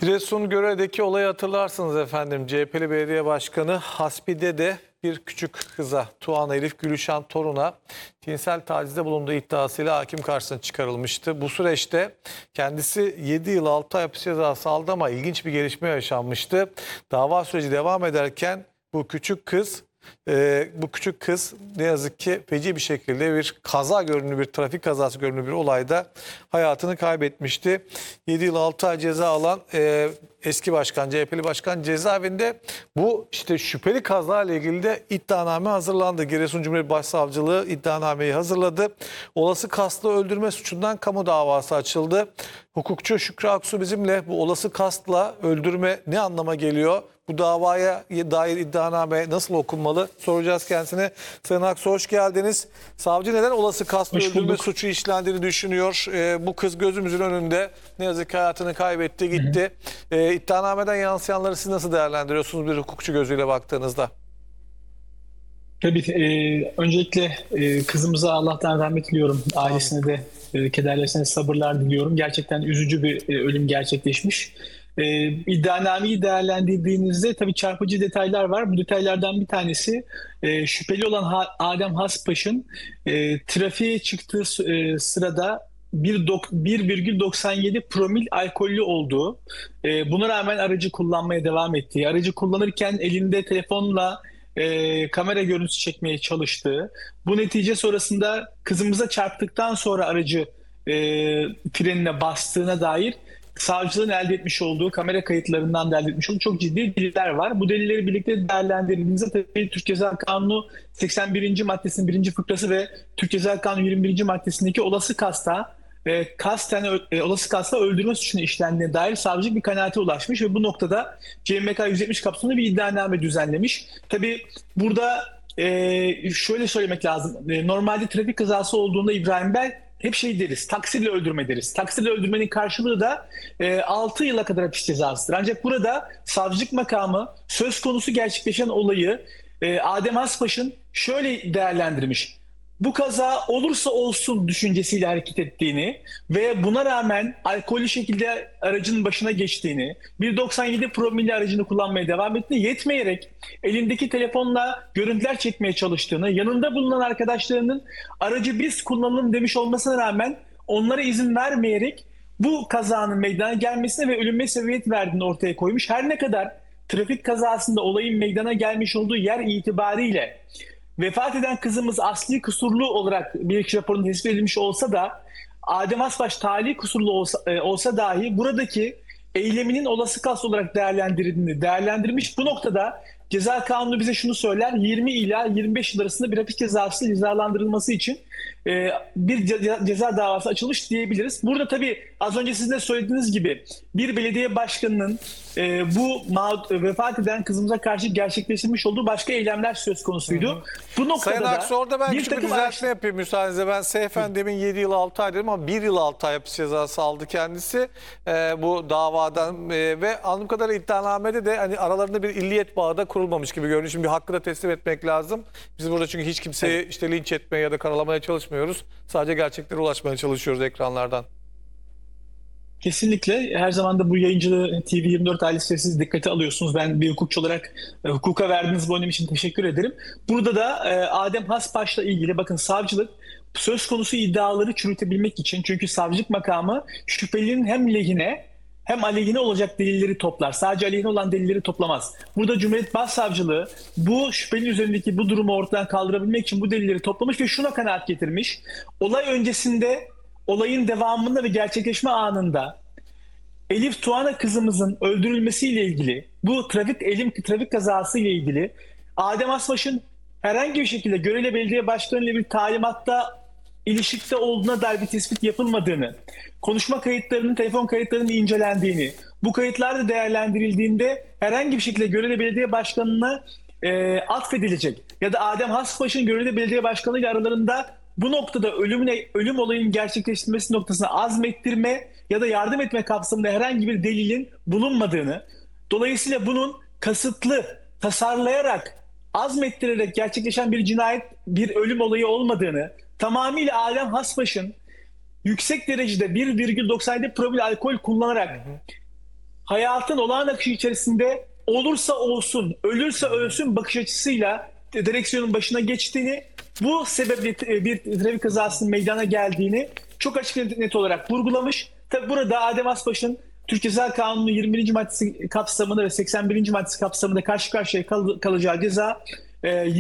Giresun Göre'deki olayı hatırlarsınız efendim. CHP'li belediye başkanı Hasbi'de de bir küçük kıza, Tuğan Elif Gülüşen Torun'a cinsel tacizde bulunduğu iddiasıyla hakim karşısına çıkarılmıştı. Bu süreçte kendisi 7 yıl 6 ay hapis cezası aldı ama ilginç bir gelişme yaşanmıştı. Dava süreci devam ederken bu küçük kız ne yazık ki feci bir şekilde bir kaza görünümlü, bir trafik kazası görünümlü bir olayda hayatını kaybetmişti. 7 yıl 6 ay ceza alan eski başkan, CHP'li başkan cezaevinde. Bu işte şüpheli kaza ile ilgili de iddianame hazırlandı. Giresun Cumhuriyet Başsavcılığı iddianameyi hazırladı. Olası kasıtlı öldürme suçundan kamu davası açıldı. Hukukçu Şükrü Aksu bizimle. Bu olası kasıtla öldürme ne anlama geliyor? Bu davaya dair iddianame nasıl okunmalı soracağız kendisine. Sayın Aksu hoş geldiniz. Savcı neden olası kasıtlı öldürme suçu işlendiğini düşünüyor? Bu kız gözümüzün önünde ne yazık ki hayatını kaybetti, gitti. İddianameden yansıyanları siz nasıl değerlendiriyorsunuz bir hukukçu gözüyle baktığınızda? Tabii öncelikle kızımıza Allah'tan rahmet diliyorum. Ailesine de kederlesine sabırlar diliyorum. Gerçekten üzücü bir ölüm gerçekleşmiş. İddianameyi değerlendirdiğinizde tabii çarpıcı detaylar var. Bu detaylardan bir tanesi şüpheli olan Adem Haspaş'ın trafiğe çıktığı sırada 1,97 promil alkollü olduğu, buna rağmen aracı kullanmaya devam ettiği, aracı kullanırken elinde telefonla kamera görüntüsü çekmeye çalıştığı, bu netice sonrasında kızımıza çarptıktan sonra aracı frenine bastığına dair savcılığın elde etmiş olduğu, kamera kayıtlarından da elde etmiş olduğu çok ciddi deliller var. Bu delilleri birlikte değerlendirdiğimizde tabii Türk Ceza Kanunu 81. maddesinin 1. fıkrası ve Türk Ceza Kanunu 21. maddesindeki olası olası kasta öldürme suçunu işlendiğine dair savcılık bir kanaate ulaşmış ve bu noktada CMK 170 kapsamında bir iddianame düzenlemiş. Tabii burada şöyle söylemek lazım. Normalde trafik kazası olduğunda İbrahim Bey hep şey deriz, taksirle öldürme deriz. Taksirle öldürmenin karşılığı da 6 yıla kadar hapis cezasıdır. Ancak burada savcılık makamı söz konusu gerçekleşen olayı Adem Haspaş'ın şöyle değerlendirmiş. Bu kaza olursa olsun düşüncesiyle hareket ettiğini ve buna rağmen alkollü şekilde aracın başına geçtiğini, 1,97 promille aracını kullanmaya devam ettiğini, yetmeyerek elindeki telefonla görüntüler çekmeye çalıştığını, yanında bulunan arkadaşlarının aracı biz kullanalım demiş olmasına rağmen onlara izin vermeyerek bu kazanın meydana gelmesine ve ölüme sebebiyet verdiğini ortaya koymuş. Her ne kadar trafik kazasında olayın meydana gelmiş olduğu yer itibariyle vefat eden kızımız asli kusurlu olarak bilirkişi raporunda tespit edilmiş olsa da Adem Hasbaş tali kusurlu olsa dahi buradaki eyleminin olası kast olarak değerlendirildiğini değerlendirmiş. Bu noktada ceza kanunu bize şunu söyler: 20 ila 25 yıl arasında bir hapis cezası cezalandırılması için bir ceza davası açılmış diyebiliriz. Burada tabii az önce sizin de söylediğiniz gibi bir belediye başkanının bu vefat eden kızımıza karşı gerçekleştirmiş olduğu başka eylemler söz konusuydu. Bu noktada Sayın Aksu orada ben küçük bir düzeltme yapayım müsaadenizle. Ben Seyfen demin 7 yıl 6 ay dedim ama 1 yıl 6 ay hapis cezası aldı kendisi bu davadan ve anladığım kadarıyla iddianamede de hani aralarında bir illiyet bağı da kurulmamış gibi görünüyor. Şimdi bir hakkı da teslim etmek lazım. Biz burada çünkü hiç kimseyi işte linç etmeye ya da karalamaya çalışmıyoruz. Sadece gerçeklere ulaşmaya çalışıyoruz ekranlardan. Kesinlikle. Her zaman da bu yayıncılığı TV24 ailesi siz dikkate alıyorsunuz. Ben bir hukukçu olarak hukuka verdiğiniz bu önem için teşekkür ederim. Burada da Adem Haspaş'la ilgili bakın savcılık söz konusu iddiaları çürütebilmek için, çünkü savcılık makamı şüphelinin hem lehine hem aleyhine olacak delilleri toplar. Sadece aleyhine olan delilleri toplamaz. Burada Cumhuriyet Başsavcılığı bu şüphelinin üzerindeki bu durumu ortadan kaldırabilmek için bu delilleri toplamış ve şuna kanaat getirmiş: olay öncesinde, olayın devamında ve gerçekleşme anında Elif Tuana kızımızın öldürülmesiyle ilgili, bu trafik kazası ile ilgili Adem Asbaş'ın herhangi bir şekilde Görele Belediye Başkanı ile bir talimatta ilişkide olduğuna dair bir tespit yapılmadığını, konuşma kayıtlarının, telefon kayıtlarının incelendiğini, bu kayıtlar da değerlendirildiğinde herhangi bir şekilde Görele Belediye Başkanı'na atfedilecek ya da Adem Haspaş'ın Görele Belediye Başkanı ile aralarında bu noktada ölüm olayının gerçekleştirilmesi noktasına azmettirme ya da yardım etme kapsamında herhangi bir delilin bulunmadığını, dolayısıyla bunun kasıtlı, tasarlayarak, azmettirerek gerçekleşen bir cinayet, bir ölüm olayı olmadığını, tamamıyla Adem Hasbaş'ın yüksek derecede 1,97 promil alkol kullanarak hayatın olağan akışı içerisinde olursa olsun, ölürse ölsün bakış açısıyla direksiyonun başına geçtiğini, bu sebeple bir trafik kazasının meydana geldiğini çok açık net olarak vurgulamış. Tabi burada Adem Asbaş'ın Türk Ceza Kanunu 20. maddesi kapsamında ve 81. maddesi kapsamında karşı karşıya kalacağı ceza